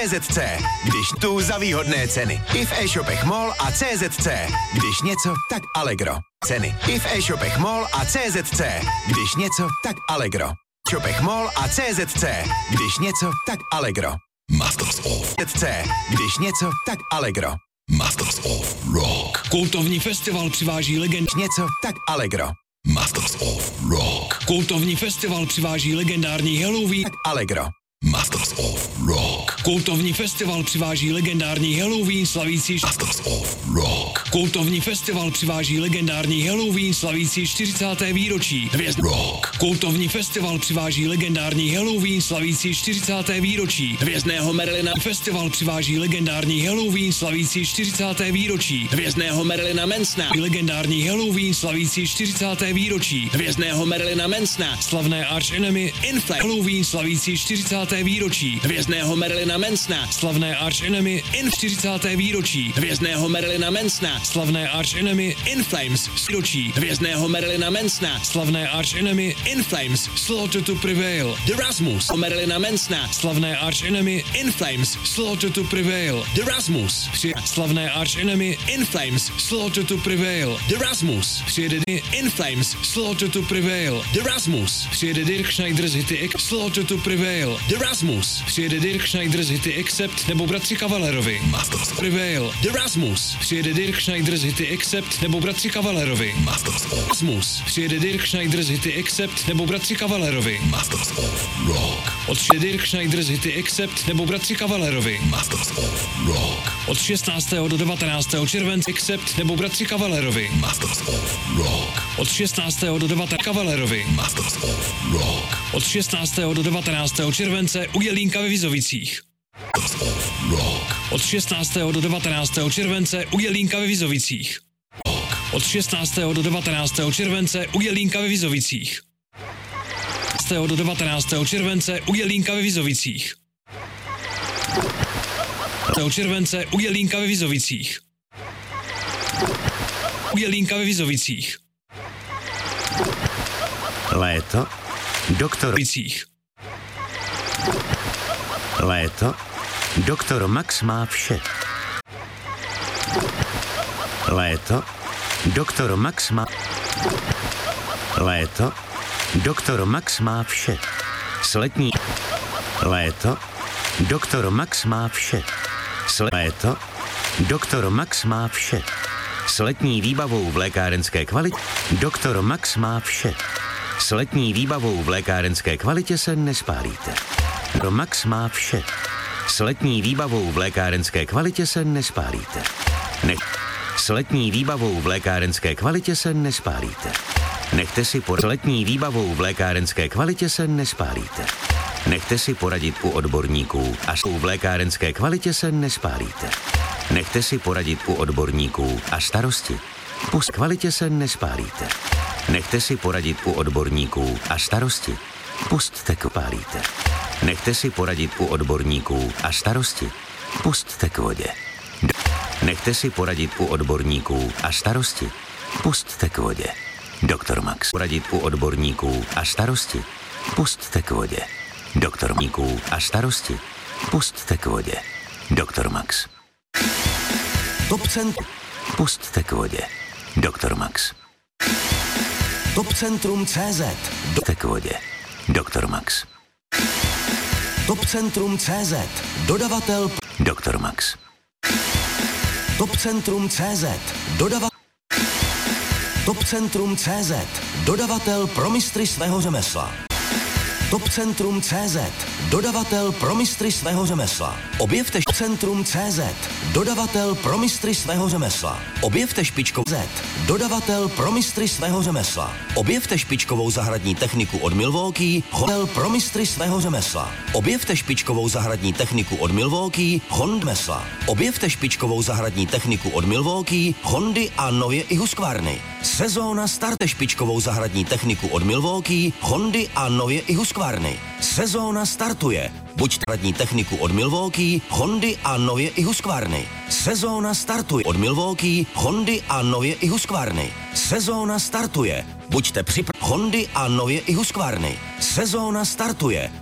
CZC, když tu za výhodné ceny. I v e-shopech MOL a CZC. Když něco, tak Allegro. Ceny i v e-shopech MOL a CZC. Když něco, tak Allegro. V shopech MOL a CZC. Když něco, tak Allegro. Masters of CZC. Když něco, tak Allegro. Masters of Rock. Kultovní festival přiváží legend. Něco, tak Allegro. Masters of Rock. Kultovní festival přiváží legendární Halloween. Tak Allegro. Masters of Rock. Kultovní festival přiváží legendární Halloween slavící. Masters of Rock. Kultovní festival přiváží legendární Halloween slavící 40. výročí. Rock. Kultovní festival přiváží legendární Halloween slavící 40. výročí. Hvězdného Marilina. Festival přiváží legendární Halloween slavící 40. výročí. Hvězdného Marilina Mansona. Legendární Halloween slavící 40. výročí. Hvězdného Marilina Mansona. Slavné Arch Enemy Inflames. Halloween slavící 40. výročí. Hvězdného Marilina Mansona. Slavné Arch Enemy in 40. výročí. Hvězdného Marilina Mansona. Slavné Arch Enemy in Flames. Výročí. Hvězdného Marilina Mansona. Slavné Arch Enemy in Flames. Slaughter to Prevail. The Rasmus. Marilina Mansona. Slavné Arch Enemy in Flames. Slaughter to Prevail. The Rasmus. Slavné Arch Enemy in Flames. Slaughter to Prevail. The Rasmus. Přijede in Flames. Slaughter to Prevail. The Rasmus. Přijede Dirk Schneider z hity Slaughter to Prevail. The Rasmus. Přijede Dirk Schneider z hity Accept nebo bratři Kavalerovi. Masters Prevail. The Rasmus. Přijede Dirk Schneider z hity Accept nebo bratři Kavalerovi. Masters of Rasmus. Přijede Dirk Schneider z hity Accept nebo bratři Kavalerovi. Masters of Rock. Od Dirk Schneider z hity Accept nebo bratři Kavalerovi. Masters of Rock. Od 16. do 19. července Accept nebo bratři Kavalerovi. Masters of Rock. Od 16. do 19. Kavalerovi. Masters of Rock. Od 16. do 19. července u Jelínka ve Vizovicích. Masters of Rock. Od 16. do 19. července u Jelínka ve Vizovicích. Od 16. do 19. července u Jelínka ve Vizovicích. Do 19. července u Jelínka ve Vizovicích. Července u Jelínka ve Vizovicích. U Jelínka ve Vizovicích. Léto. Doktor Vizovicích. Léto. Doktor Max má vše. Léto. Doktor Max má... Léto. Doktor Max má vše. Sletní. Léto. Doktor Max má vše. Léto. Doktor Max má vše. S letní výbavou v lékárenské kvalitě. Doktor Max má vše. S letní výbavou v lékárenské kvalitě se nespálíte. Doktor Max má vše. S letní výbavou v lékárenské kvalitě se nespálíte. S letní výbavou v lékárenské kvalitě se nespálíte. Nechte si poradit. S letní výbavou v lékárenské kvalitě se nespálíte. Nechte si poradit u odborníků a v lékárenské kvalitě se nespálíte. Nechte si poradit u odborníků a starosti. Pust kvalitě se nespálíte. Nechte si poradit u odborníků a starosti. Pustte k pálíte. Nechte si poradit u odborníků a starosti. Pustte k vodě. Nechte si poradit u odborníků a starosti. Pustte k vodě. Doktor Max. Poradit u odborníků a starosti. Pustte k vodě. Doktorníků a starosti. Pustte k vodě. Doktor Max. Top Centrum. Pustte k vodě. Doktor Max. Top Centrum CZ. Pustte k vodě. Doktor Max. Top Centrum CZ. Dodavatel. Doktor Max. Top Centrum CZ. Top Centrum CZ. Dodavatel pro mistry svého řemesla. Top Centrum CZ. Dodavatel pro mistry svého řemesla. Objevte Centrum CZ. Dodavatel pro mistry svého řemesla. Objevte špičkovou Z. Dodavatel pro mistry svého řemesla. Objevte špičkovou zahradní techniku od Milwaukee. Hotel pro mistry svého řemesla. Objevte špičkovou zahradní techniku od Milwaukee. Honda Mesla. Objevte špičkovou zahradní techniku od Milwaukee, Hondy a nově i Husqvarny. Sezóna starte špičkovou zahradní techniku od Milwaukee, Hondy a nově i Husqvarny. Sezóna startuje. Buď zahradní techniku od Milwaukee, Hondy a nově i Husqvarny. Sezóna startuje od Milwaukee, Hondy a nově i Husqvarny. Sezóna startuje. Buďte připraveni. Hondy a nově i Husqvarny. Sezóna startuje.